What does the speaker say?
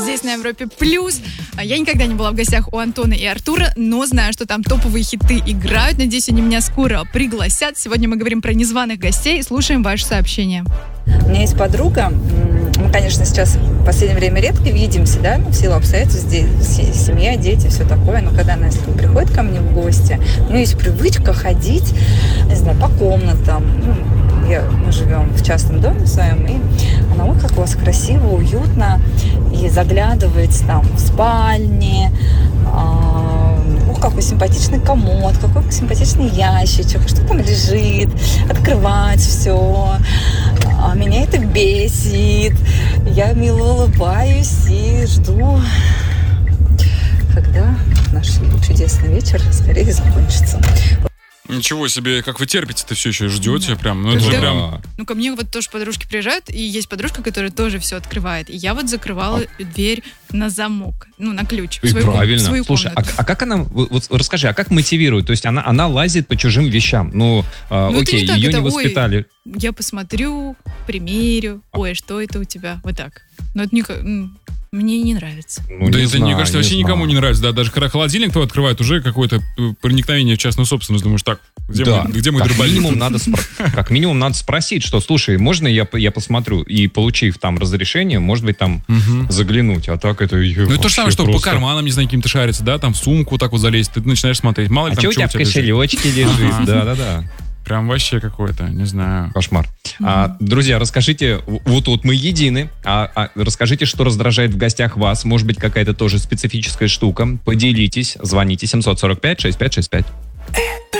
здесь на Европе Плюс. Я никогда не была в гостях у Антона и Артура, но знаю, что там топовые хиты играют. Надеюсь, они меня скоро пригласят. Сегодня мы говорим про незваных гостей и слушаем ваши сообщения. У меня есть подруга. Мы, конечно, сейчас в последнее время редко видимся, да, в силу обстоятельств, здесь семья, дети, все такое. Но когда она, если приходит ко мне в гости, у нее есть привычка ходить, не знаю, по комнатам. Мы живем в частном доме своем, и она, ой, как у вас красиво, уютно, и заглядывает там в спальне, какой симпатичный комод, какой симпатичный ящичек, что там лежит, открывать все. А меня это бесит. Я мило улыбаюсь и жду, когда наш чудесный вечер скорее закончится. Ничего себе, как вы терпите-то все еще ждете, прям, ну это же прям... Ну, ко мне вот тоже подружки приезжают, и есть подружка, которая тоже все открывает. И я вот закрывала дверь на замок, ну, на ключ. И правильно. Свою Слушай, комнату. а как она, вот расскажи, а как мотивирует? То есть она лазит по чужим вещам. Ну, окей, это не так, ее это, не воспитали. Ой, я посмотрю, примерю, ой, что это у тебя? Вот так. Но это мне не нравится. Ну, да не это, знаю, мне кажется, вообще никому не нравится. Да, даже когда холодильник твой открывает, уже какое-то проникновение в частную собственность. Думаешь, так, где мой дробовик? Как минимум надо спросить, что, слушай, можно я посмотрю, и, получив там разрешение, может быть, там заглянуть. А так это... Ну, это то же самое, что по карманам, не знаю, каким-то шариться, да, там в сумку вот так вот залезть, ты начинаешь смотреть. Мало ли а там что у тебя в кошелечке лежит? Да-да-да. Прям вообще какой-то, не знаю. Кошмар. Друзья, расскажите, вот мы едины, расскажите, что раздражает в гостях вас. Может быть, какая-то тоже специфическая штука. Поделитесь, звоните 745-6565.